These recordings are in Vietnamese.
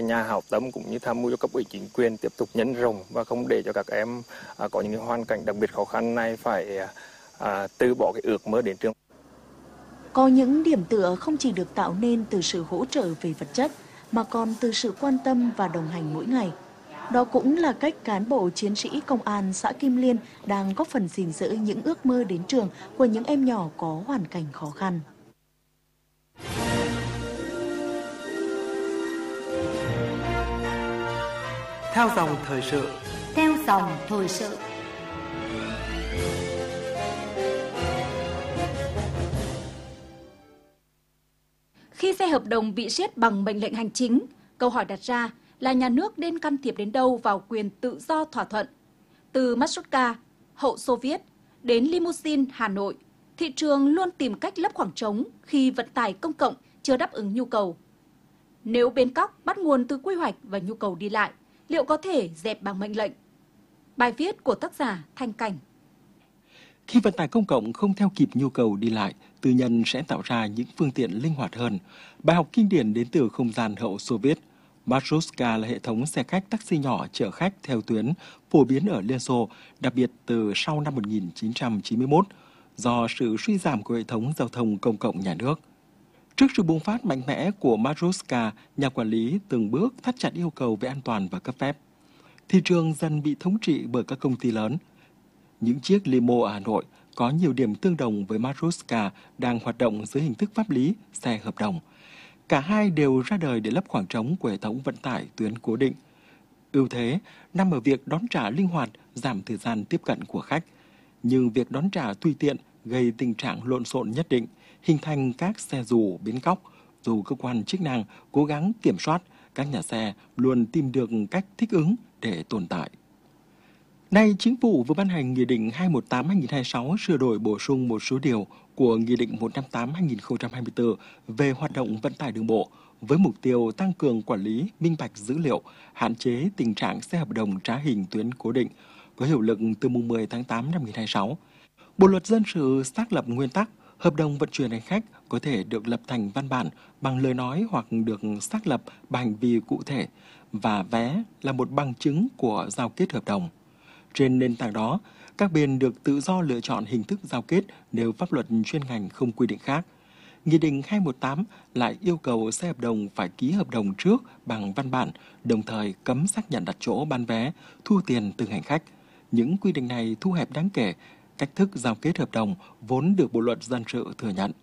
Nhà hảo tâm cũng như tham mưu cho cấp ủy chính quyền tiếp tục nhân rộng và không để cho các em có những hoàn cảnh đặc biệt khó khăn này phải từ bỏ cái ước mơ đến trường. Có những điểm tựa không chỉ được tạo nên từ sự hỗ trợ về vật chất, mà còn từ sự quan tâm và đồng hành mỗi ngày. Đó cũng là cách cán bộ chiến sĩ công an xã Kim Liên đang góp phần gìn giữ những ước mơ đến trường của những em nhỏ có hoàn cảnh khó khăn. Theo dòng thời sự. Theo dòng thời sự. Khi xe hợp đồng bị siết bằng mệnh lệnh hành chính, câu hỏi đặt ra là nhà nước nên can thiệp đến đâu vào quyền tự do thỏa thuận. Từ Mazda, hậu Xô Viết, đến limousine Hà Nội, thị trường luôn tìm cách lấp khoảng trống khi vận tải công cộng chưa đáp ứng nhu cầu. Nếu bến cóc bắt nguồn từ quy hoạch và nhu cầu đi lại, liệu có thể dẹp bằng mệnh lệnh? Bài viết của tác giả Thanh Cảnh. Khi vận tải công cộng không theo kịp nhu cầu đi lại, tư nhân sẽ tạo ra những phương tiện linh hoạt hơn. Bài học kinh điển đến từ không gian hậu Xô Viết. Marshrutka là hệ thống xe khách taxi nhỏ chở khách theo tuyến phổ biến ở Liên Xô, đặc biệt từ sau năm 1991, do sự suy giảm của hệ thống giao thông công cộng nhà nước. Trước sự bùng phát mạnh mẽ của Marshrutka, nhà quản lý từng bước thắt chặt yêu cầu về an toàn và cấp phép. Thị trường dần bị thống trị bởi các công ty lớn. Những chiếc limo ở Hà Nội có nhiều điểm tương đồng với Marshrutka đang hoạt động dưới hình thức pháp lý xe hợp đồng. Cả hai đều ra đời để lấp khoảng trống của hệ thống vận tải tuyến cố định. Ưu thế nằm ở việc đón trả linh hoạt, giảm thời gian tiếp cận của khách. Nhưng việc đón trả tùy tiện gây tình trạng lộn xộn nhất định, hình thành các xe dù, bến cóc. Dù cơ quan chức năng cố gắng kiểm soát, các nhà xe luôn tìm được cách thích ứng để tồn tại. Nay, Chính phủ vừa ban hành Nghị định 218/2026 sửa đổi bổ sung một số điều của Nghị định 158/2024 về hoạt động vận tải đường bộ, với mục tiêu tăng cường quản lý, minh bạch dữ liệu, hạn chế tình trạng xe hợp đồng trá hình tuyến cố định, có hiệu lực từ mùng 10 tháng 8 năm 2026. Bộ luật dân sự xác lập nguyên tắc, hợp đồng vận chuyển hành khách có thể được lập thành văn bản bằng lời nói hoặc được xác lập bằng hành vi cụ thể, và vé là một bằng chứng của giao kết hợp đồng. Trên nền tảng đó, các bên được tự do lựa chọn hình thức giao kết nếu pháp luật chuyên ngành không quy định khác. Nghị định 218 lại yêu cầu xe hợp đồng phải ký hợp đồng trước bằng văn bản, đồng thời cấm xác nhận đặt chỗ bán vé, thu tiền từ hành khách. Những quy định này thu hẹp đáng kể cách thức giao kết hợp đồng vốn được Bộ luật dân sự thừa nhận.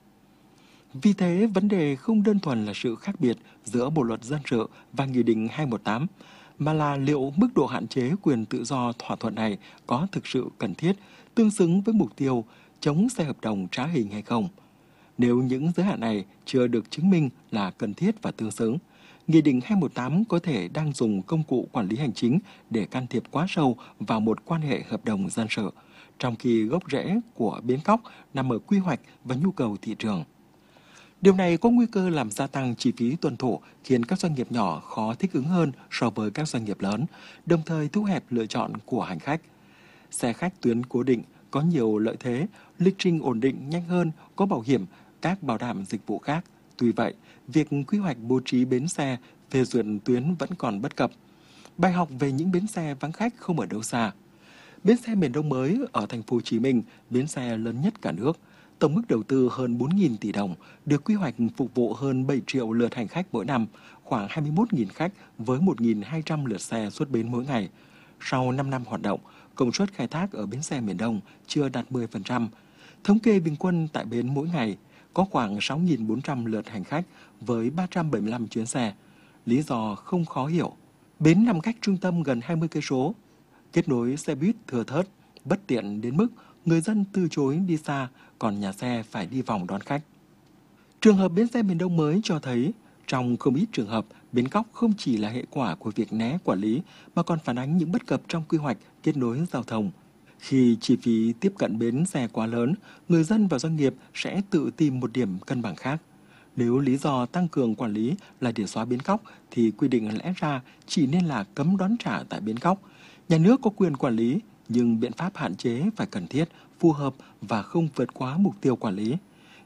Vì thế, vấn đề không đơn thuần là sự khác biệt giữa Bộ luật dân sự và Nghị định 218, mà là liệu mức độ hạn chế quyền tự do thỏa thuận này có thực sự cần thiết, tương xứng với mục tiêu chống xe hợp đồng trá hình hay không. Nếu những giới hạn này chưa được chứng minh là cần thiết và tương xứng, Nghị định 218 có thể đang dùng công cụ quản lý hành chính để can thiệp quá sâu vào một quan hệ hợp đồng dân sự, trong khi gốc rễ của bến cóc nằm ở quy hoạch và nhu cầu thị trường. Điều này có nguy cơ làm gia tăng chi phí tuân thủ, khiến các doanh nghiệp nhỏ khó thích ứng hơn so với các doanh nghiệp lớn, đồng thời thu hẹp lựa chọn của hành khách. Xe khách tuyến cố định có nhiều lợi thế, lịch trình ổn định nhanh hơn, có bảo hiểm, các bảo đảm dịch vụ khác. Tuy vậy, việc quy hoạch bố trí bến xe, phê duyệt tuyến vẫn còn bất cập. Bài học về những bến xe vắng khách không ở đâu xa. Bến xe miền Đông mới ở thành phố Hồ Chí Minh, bến xe lớn nhất cả nước. Tổng mức đầu tư hơn 4.000 tỷ đồng, được quy hoạch phục vụ hơn 7 triệu lượt hành khách mỗi năm, khoảng 21.000 khách với 1.200 lượt xe xuất bến mỗi ngày. Sau 5 năm hoạt động, công suất khai thác ở bến xe miền Đông chưa đạt 10%. Thống kê bình quân tại bến mỗi ngày có khoảng 6.400 lượt hành khách với 375 chuyến xe. Lý do không khó hiểu. Bến nằm cách trung tâm gần 20 cây số, kết nối xe buýt thưa thớt, bất tiện đến mức người dân từ chối đi xa, còn nhà xe phải đi vòng đón khách. Trường hợp bến xe miền Đông mới cho thấy, trong không ít trường hợp, bến cóc không chỉ là hệ quả của việc né quản lý, mà còn phản ánh những bất cập trong quy hoạch, kết nối giao thông. Khi chi phí tiếp cận bến xe quá lớn, người dân và doanh nghiệp sẽ tự tìm một điểm cân bằng khác. Nếu lý do tăng cường quản lý là để xóa bến cóc, thì quy định lẽ ra chỉ nên là cấm đón trả tại bến cóc. Nhà nước có quyền quản lý, nhưng biện pháp hạn chế phải cần thiết, phù hợp và không vượt quá mục tiêu quản lý.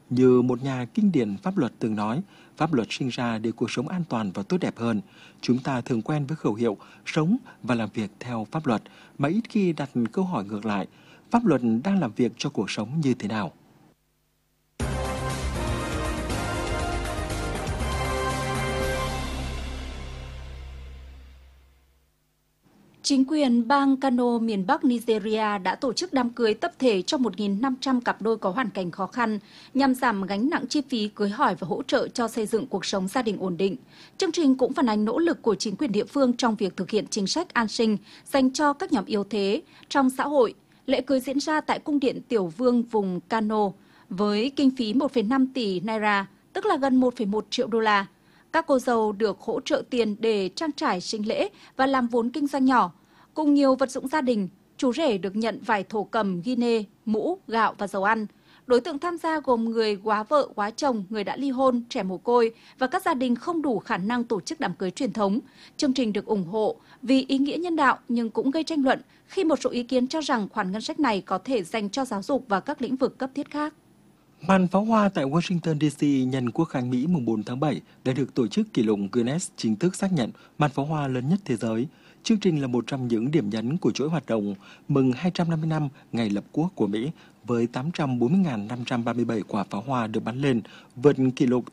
Như một nhà kinh điển pháp luật từng nói, pháp luật sinh ra để cuộc sống an toàn và tốt đẹp hơn. Chúng ta thường quen với khẩu hiệu sống và làm việc theo pháp luật, mà ít khi đặt câu hỏi ngược lại, pháp luật đang làm việc cho cuộc sống như thế nào? Chính quyền bang Kano, miền Bắc Nigeria đã tổ chức đám cưới tập thể cho 1.500 cặp đôi có hoàn cảnh khó khăn nhằm giảm gánh nặng chi phí cưới hỏi và hỗ trợ cho xây dựng cuộc sống gia đình ổn định. Chương trình cũng phản ánh nỗ lực của chính quyền địa phương trong việc thực hiện chính sách an sinh dành cho các nhóm yếu thế trong xã hội. Lễ cưới diễn ra tại cung điện Tiểu Vương vùng Kano với kinh phí 1,5 tỷ naira, tức là gần 1,1 triệu đô la. Các cô dâu được hỗ trợ tiền để trang trải sính lễ và làm vốn kinh doanh nhỏ. Cùng nhiều vật dụng gia đình, chú rể được nhận vải thổ cầm, ghi nê, mũ, gạo và dầu ăn. Đối tượng tham gia gồm người góa vợ, góa chồng, người đã ly hôn, trẻ mồ côi và các gia đình không đủ khả năng tổ chức đám cưới truyền thống. Chương trình được ủng hộ vì ý nghĩa nhân đạo nhưng cũng gây tranh luận khi một số ý kiến cho rằng khoản ngân sách này có thể dành cho giáo dục và các lĩnh vực cấp thiết khác. Màn pháo hoa tại Washington DC nhân Quốc khánh Mỹ mùng 4 tháng 7 đã được tổ chức kỷ lục Guinness chính thức xác nhận màn pháo hoa lớn nhất thế giới. Chương trình là một trong những điểm nhấn của chuỗi hoạt động mừng 250 năm ngày lập quốc của Mỹ với 840.537 quả pháo hoa được bắn lên, vượt kỷ lục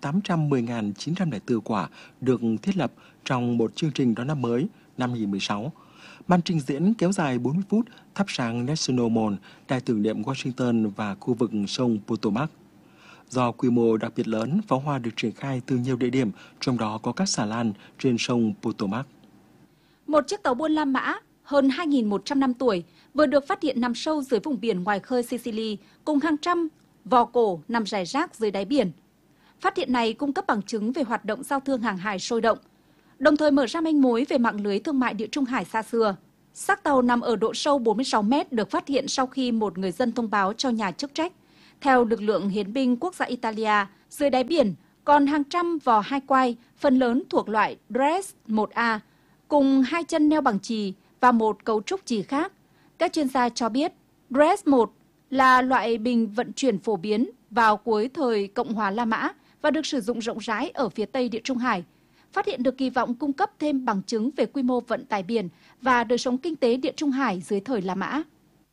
810.904 quả được thiết lập trong một chương trình đón năm mới năm 2016. Màn trình diễn kéo dài 40 phút thắp sáng National Mall, đài tưởng niệm Washington và khu vực sông Potomac. Do quy mô đặc biệt lớn, pháo hoa được triển khai từ nhiều địa điểm, trong đó có các xà lan trên sông Potomac. Một chiếc tàu buôn La Mã hơn 2.100 năm tuổi vừa được phát hiện nằm sâu dưới vùng biển ngoài khơi Sicily cùng hàng trăm vò cổ nằm rải rác dưới đáy biển. Phát hiện này cung cấp bằng chứng về hoạt động giao thương hàng hải sôi động, đồng thời mở ra manh mối về mạng lưới thương mại Địa Trung Hải xa xưa. Xác tàu nằm ở độ sâu 46 mét được phát hiện sau khi một người dân thông báo cho nhà chức trách. Theo lực lượng hiến binh quốc gia Italia, dưới đáy biển còn hàng trăm vò hai quai, phần lớn thuộc loại Dres 1A, cùng 2 chân neo bằng chì và một cấu trúc chì khác. Các chuyên gia cho biết, Dres 1 là loại bình vận chuyển phổ biến vào cuối thời Cộng hòa La Mã và được sử dụng rộng rãi ở phía Tây Địa Trung Hải. Phát hiện được kỳ vọng cung cấp thêm bằng chứng về quy mô vận tải biển và đời sống kinh tế Địa Trung Hải dưới thời La Mã.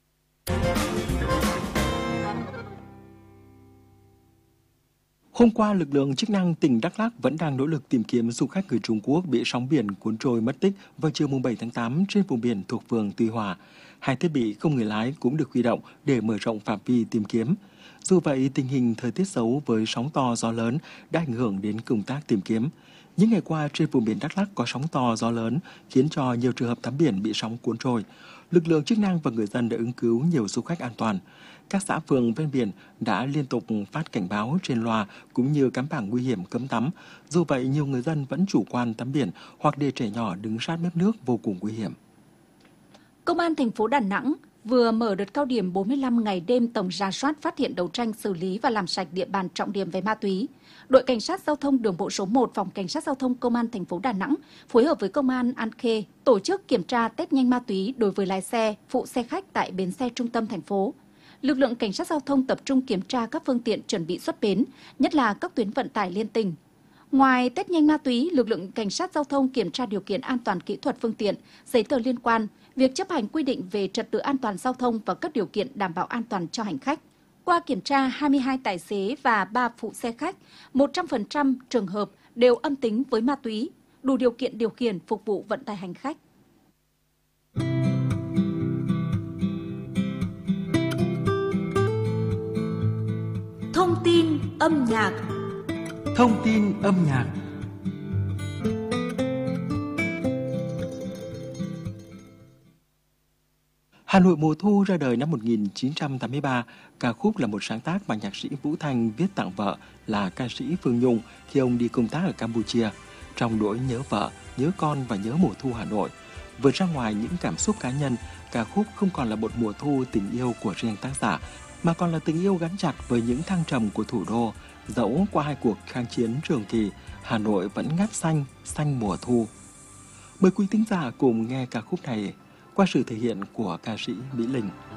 Hôm qua, lực lượng chức năng tỉnh Đắk Lắk vẫn đang nỗ lực tìm kiếm du khách người Trung Quốc bị sóng biển cuốn trôi mất tích vào chiều 7 tháng 8 trên vùng biển thuộc phường Tuy Hòa. 2 thiết bị không người lái cũng được huy động để mở rộng phạm vi tìm kiếm. Dù vậy, tình hình thời tiết xấu với sóng to gió lớn đã ảnh hưởng đến công tác tìm kiếm. Những ngày qua, trên vùng biển Đắk Lắk có sóng to gió lớn khiến cho nhiều trường hợp tắm biển bị sóng cuốn trôi. Lực lượng chức năng và người dân đã ứng cứu nhiều du khách an toàn. Các xã phường ven biển đã liên tục phát cảnh báo trên loa cũng như cắm bảng nguy hiểm cấm tắm. Dù vậy, nhiều người dân vẫn chủ quan tắm biển hoặc để trẻ nhỏ đứng sát mép nước vô cùng nguy hiểm. Công an thành phố Đà Nẵng vừa mở đợt cao điểm 45 ngày đêm tổng rà soát, phát hiện, đấu tranh, xử lý và làm sạch địa bàn trọng điểm về ma túy. Đội Cảnh sát Giao thông Đường bộ số 1 Phòng Cảnh sát Giao thông Công an thành phố Đà Nẵng phối hợp với Công an An Khê tổ chức kiểm tra test nhanh ma túy đối với lái xe, phụ xe khách tại bến xe trung tâm thành phố. Lực lượng Cảnh sát Giao thông tập trung kiểm tra các phương tiện chuẩn bị xuất bến, nhất là các tuyến vận tải liên tỉnh. Ngoài test nhanh ma túy, lực lượng Cảnh sát Giao thông kiểm tra điều kiện an toàn kỹ thuật phương tiện, giấy tờ liên quan, việc chấp hành quy định về trật tự an toàn giao thông và các điều kiện đảm bảo an toàn cho hành khách. Qua kiểm tra, 22 tài xế và 3 phụ xe khách, 100% trường hợp đều âm tính với ma túy, đủ điều kiện điều khiển phục vụ vận tải hành khách. Thông tin âm nhạc. Thông tin âm nhạc. Hà Nội mùa thu ra đời năm 1983, ca khúc là một sáng tác mà nhạc sĩ Vũ Thanh viết tặng vợ là ca sĩ Phương Nhung khi ông đi công tác ở Campuchia. Trong nỗi nhớ vợ, nhớ con và nhớ mùa thu Hà Nội, vượt ra ngoài những cảm xúc cá nhân, ca khúc không còn là một mùa thu tình yêu của riêng tác giả, mà còn là tình yêu gắn chặt với những thăng trầm của thủ đô. Dẫu qua 2 cuộc kháng chiến trường kỳ, Hà Nội vẫn ngát xanh, xanh mùa thu. Mời quý thính giả cùng nghe ca khúc này qua sự thể hiện của ca sĩ Mỹ Linh.